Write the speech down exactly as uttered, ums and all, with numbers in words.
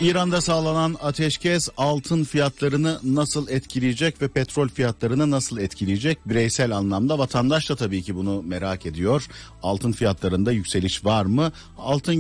İran'da sağlanan ateşkes altın fiyatlarını nasıl etkileyecek ve petrol fiyatlarını nasıl etkileyecek? Bireysel anlamda vatandaş da tabii ki bunu merak ediyor. Altın fiyatlarında yükseliş var mı? Altın